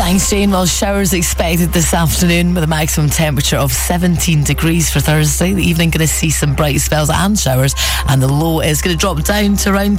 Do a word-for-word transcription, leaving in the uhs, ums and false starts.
Thanks, Jane. Well, showers expected this afternoon with a maximum temperature of seventeen degrees for Thursday. The evening going to see some bright spells and showers, and the low is going to drop down to around